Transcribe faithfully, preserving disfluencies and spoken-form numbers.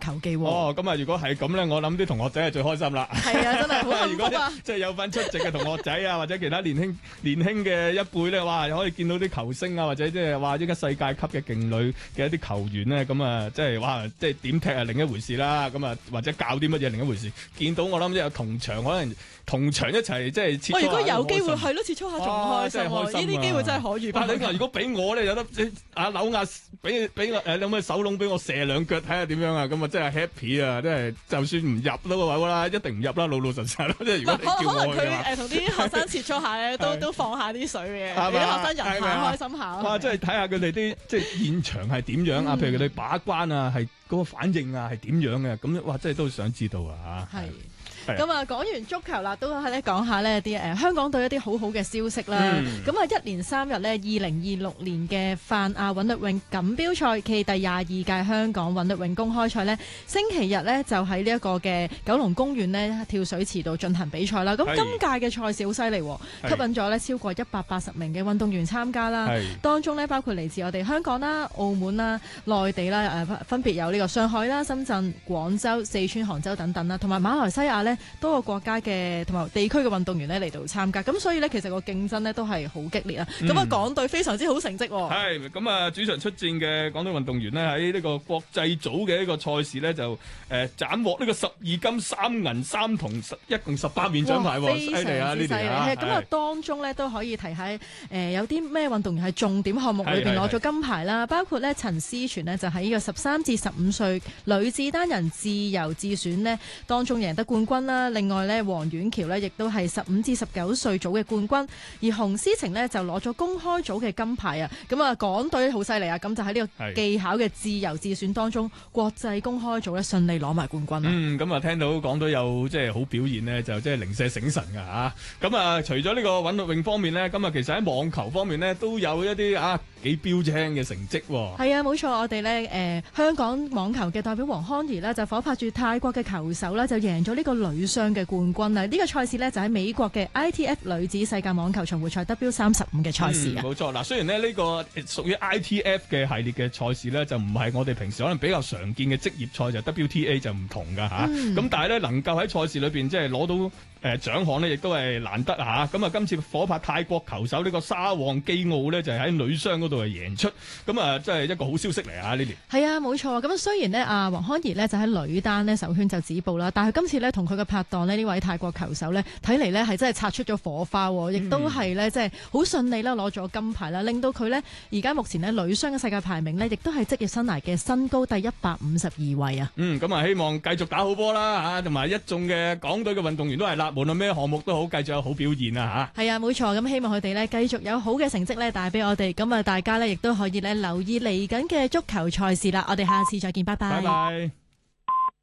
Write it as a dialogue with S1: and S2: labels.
S1: 球技。
S2: 哦，咁啊，如果係咁咧，我諗啲同學仔係最開心啦。
S1: 係啊，真係好幸福啊！
S2: 如果即係有份出席嘅同學仔啊，或者其他年輕年輕嘅一輩咧，哇，可以見到啲球星啊，或者即係話依家世界級嘅勁旅嘅一啲球員咧，咁啊，即係哇，即係點踢係另一回事啦。咁啊，或者教啲乜嘢另一回事。見到我諗即係同場，可能同場一齊即係切磋下。
S1: 如果有機會係咯，切磋下仲開心喎。呢啲機會真係可遇不可求。
S2: 如果俾我咧，有得阿紐亞俾俾我誒有咩手籠俾我射兩腳睇下點樣啊？咁啊真係 happy 啊！真係就算唔入都話啦，一定唔入啦，老老實實啦。即係如果你叫我
S1: 可能佢誒同啲學生切磋下咧，都都放下啲水嘅，俾啲學生人下開心下。
S2: 哇！即係睇下佢哋啲即係現場係點樣啊？譬如佢哋把關啊，係嗰個反應啊，係點樣嘅？咁哇！真係都想知道啊！嚇。係。咁啊，講完足球啦，都係咧講下呢啲誒香港隊一啲好好嘅消息啦。咁啊、嗯，一連三日呢，二零二六年嘅泛亞韻律泳錦標賽暨第廿二屆香港韻律泳公開賽呢，星期日呢就喺呢一個嘅九龍公園呢跳水池度進行比賽啦。咁今屆嘅賽事好犀利，吸引咗呢超過一百八十名嘅運動員參加啦。當中呢，包括嚟自我哋香港啦、澳門啦、內地啦，誒分別有呢個上海啦、深圳、廣州、四川、杭州等等啦，同埋馬來西亞呢。多個國家嘅同埋地區嘅運動員咧嚟到參加，咁所以呢，其實個競爭呢都係好激烈啊！咁啊、嗯，港隊非常之好成績喎。係咁啊，主場出戰嘅港隊運動員呢，喺呢個國際組嘅一個賽事呢，就誒、呃、斬獲呢個十二金三銀三銅，一共十八面獎牌喎，犀利啊！呢啲啊，咁啊當中呢，都可以提下誒、呃、有啲咩運動員係重點項目裏邊攞咗金牌啦，包括呢陳思全呢，就喺呢個十三至十五歲女子單人自由自選呢當中贏得冠軍啦。另外咧，黃婉喬呢亦都係十五至十九歲組嘅冠軍，而洪思晴呢就攞咗公開組嘅金牌啊！咁啊，港隊好犀利啊！咁就喺呢個技巧嘅自由自選當中，國際公開組咧順利攞埋冠軍。嗯，咁啊，聽到港隊有即係好表現呢，就即係零舍醒神噶吓。咁啊，除咗呢個韻律泳方面呢，咁啊，其實喺網球方面呢，都有一啲啊幾標青嘅成績。係啊，冇錯，我哋呢誒、呃、香港網球嘅代表黃康怡呢，就夥拍住泰國嘅球手呢，就贏咗呢個女雙嘅冠軍啊！呢、這個賽事呢，就喺美國嘅 I T F 女子世界網球巡迴賽 W 三十五嘅賽事啊！冇錯，嗱，雖然呢呢個屬於 I T F 嘅系列嘅賽事呢，就唔係我哋平時可能比較常見嘅職業賽，就 W T A 就唔同噶吓。咁、嗯、但係呢，能夠喺賽事裏邊即係攞到誒獎項呢，亦都係難得吓。咁啊，今次夥拍泰國球手呢個沙旺基奧呢，就係喺女雙嗰度係贏出，咁啊，真係一個好消息嚟啊！呢年係啊，冇錯。咁雖然呢，阿黃康怡呢就喺女單呢首圈就止步啦，但係今次呢，同佢嘅拍檔呢，呢位泰國球手呢，睇嚟呢係真係擦出咗火花，亦都係呢，即係好順利啦，攞咗金牌啦，令到佢呢而家目前呢女雙嘅世界排名呢，亦都係職業生涯嘅新高第一百五十二位啊！嗯，咁啊，希望繼續打好波啦嚇，同埋一眾嘅港隊嘅運動員都係啦，無論咩項目都好，繼續有好表現啊嚇！係啊，冇錯，咁希望佢哋呢繼續有好嘅成績呢帶俾我哋，咁啊大家呢亦都可以呢留意嚟緊嘅足球賽事啦，我哋下次再見，拜拜。拜拜。